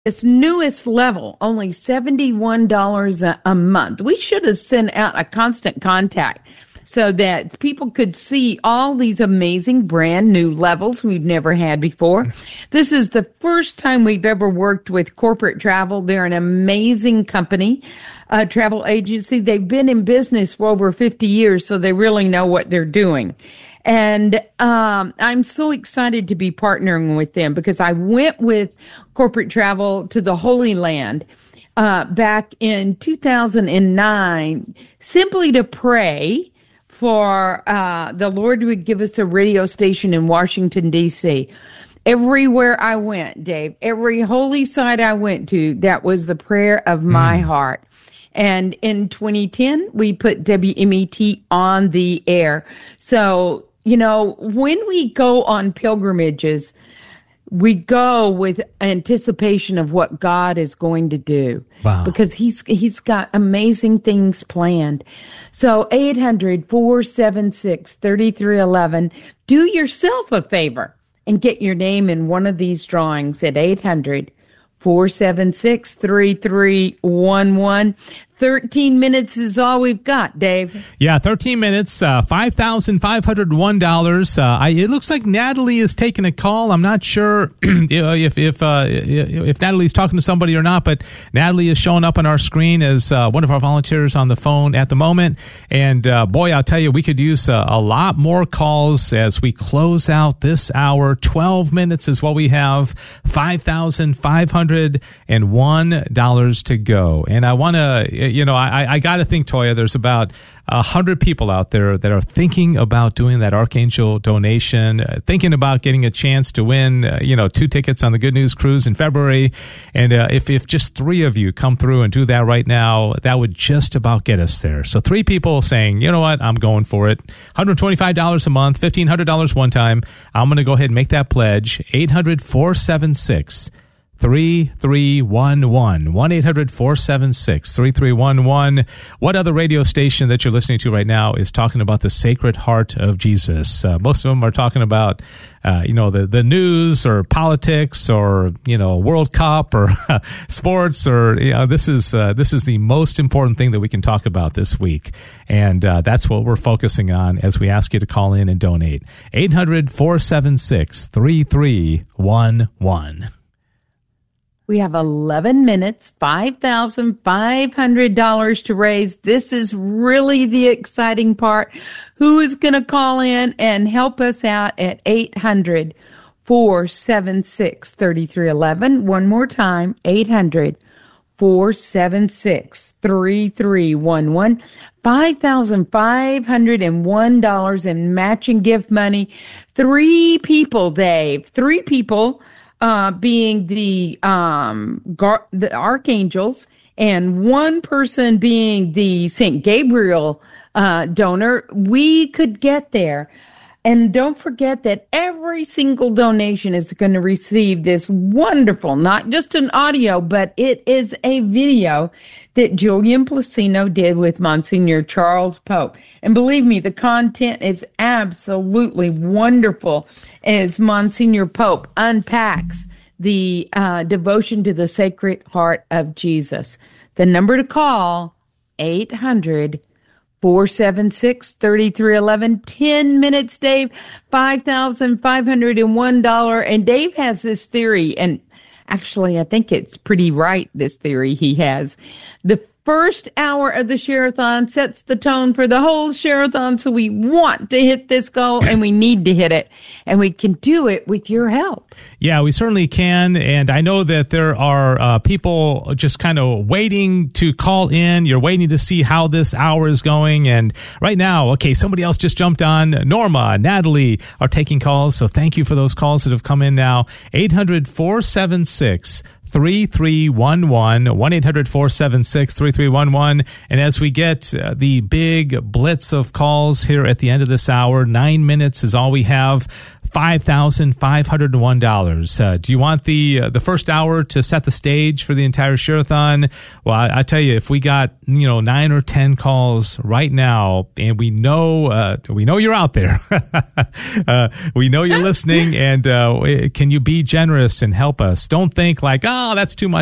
This newest level, only $71 a month. We should have sent out a constant contact so that people could see all these amazing brand new levels we've never had before. This is the first time we've ever worked with Corporate Travel. They're an amazing company, travel agency. They've been in business for over 50 years, so they really know what they're doing. And I'm so excited to be partnering with them because I went with Corporate Travel to the Holy Land back in 2009 simply to pray for the Lord would give us a radio station in Washington, D.C. Everywhere I went, Dave, every holy site I went to, that was the prayer of my heart. And in 2010, we put WMET on the air. So, you know, when we go on pilgrimages, we go with anticipation of what God is going to do. Wow. Because he's got amazing things planned. So 800-476-3311. Do yourself a favor and get your name in one of these drawings at 800-476-3311. 13 minutes is all we've got, Dave. Yeah, 13 minutes, $5,501. It looks like Natalie is taking a call. I'm not sure if Natalie's talking to somebody or not, but Natalie is showing up on our screen as one of our volunteers on the phone at the moment. And boy, I'll tell you, we could use a lot more calls as we close out this hour. 12 minutes is what we have. $5,501 to go. And I want to... You know, I got to think, Toya, there's about 100 people out there that are thinking about doing that Archangel donation, thinking about getting a chance to win, 2 tickets on the Good News Cruise in February. And if just 3 of you come through and do that right now, that would just about get us there. So 3 people saying, you know what, I'm going for it. $125 a month, $1,500 one time. I'm going to go ahead and make that pledge. 800-476 3311 1-800-476-3311. What other radio station that you're listening to right now is talking about the Sacred Heart of Jesus? Most of them are talking about, the news or politics or, World Cup or sports or, this is the most important thing that we can talk about this week. And that's what we're focusing on as we ask you to call in and donate. 800-476-3311. We have 11 minutes, $5,500 to raise. This is really the exciting part. Who is going to call in and help us out at 800-476-3311? One more time, 800-476-3311. $5,501 in matching gift money. 3 people, Dave. 3 people. Being the archangels, and 1 person being the St. Gabriel donor, we could get there. And don't forget that every single donation is going to receive this wonderful, not just an audio, but it is a video that Julian Placino did with Monsignor Charles Pope. And believe me, the content is absolutely wonderful as Monsignor Pope unpacks the devotion to the Sacred Heart of Jesus. The number to call, 800-476-3311. 10 minutes, Dave. $5,501. And Dave has this theory, and actually, I think it's pretty right, this theory he has. The first hour of the Share-a-thon sets the tone for the whole Share-a-thon, so we want to hit this goal, and we need to hit it, and we can do it with your help. Yeah, we certainly can, and I know that there are people just kind of waiting to call in. You're waiting to see how this hour is going, and right now, okay, somebody else just jumped on. Norma, Natalie are taking calls, so thank you for those calls that have come in now. 800-476 3311 1-800-476-3311. And as we get the big blitz of calls here at the end of this hour, 9 minutes is all we have. $5,501. Do you want the first hour to set the stage for the entire Share-a-thon? Well, I tell you, if we got 9 or 10 calls right now, and we know you're out there, we know you're listening, and can you be generous and help us? Don't think like, oh, that's too much.